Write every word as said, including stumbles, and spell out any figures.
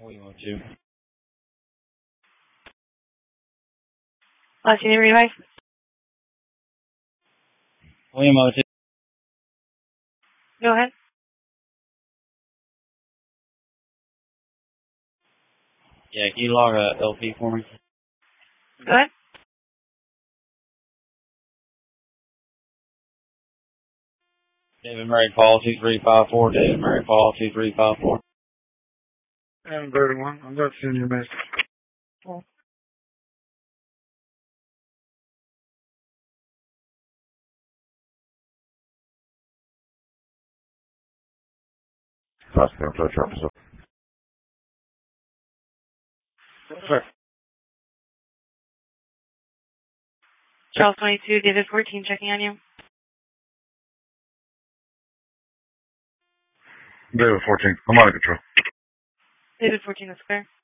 William two. Last unit relay. William two. Go ahead. Yeah, can you log a L P for me? Go ahead. David Murray, Paul two three five four. David Murray, Paul two three five four. And thirty-one. I'm not seeing your message. Oh. Fast and approach officer. Sir. Charles twenty-two, David fourteen, checking on you. David fourteen. I'm out of control. David fourteen is clear.